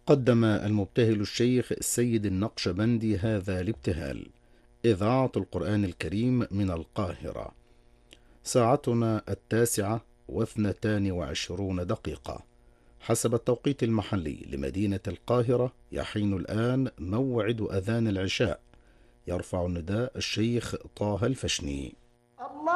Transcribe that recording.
قدم المبتهل الشيخ السيد النقشبندي هذا الابتهال. إذاعة القرآن الكريم من القاهرة. ساعتنا 9:22 حسب التوقيت المحلي لمدينة القاهرة. يحين الآن موعد أذان العشاء. يرفع النداء الشيخ طه الفشني.